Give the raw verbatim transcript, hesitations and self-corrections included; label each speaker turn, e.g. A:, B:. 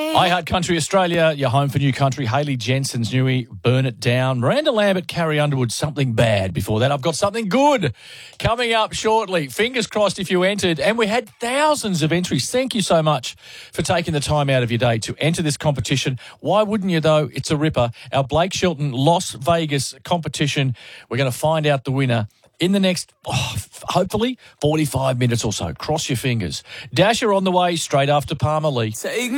A: I Heart Country Australia, your home for new country. Hayley Jensen's newie, Burn It Down. Miranda Lambert, Carrie Underwood, Something Bad. Before that, I've got something good coming up shortly. Fingers crossed if you entered. And we had thousands of entries. Thank you so much for taking the time out of your day to enter this competition. Why wouldn't you, though? It's a ripper. Our Blake Shelton Las Vegas competition. We're going to find out the winner in the next, oh, hopefully, forty-five minutes or so. Cross your fingers. Dasher on the way straight after Palmer Lee.
B: Take